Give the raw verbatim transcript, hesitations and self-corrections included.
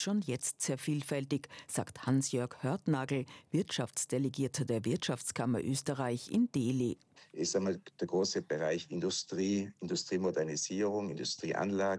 schon jetzt sehr vielfältig, sagt Hans-Jörg Hörtnagel, Wirtschaftsdelegierter der Wirtschaftskammer Österreich in Delhi. Ist einmal der große Bereich Industrie, Industriemodernisierung, Industrieanlagen.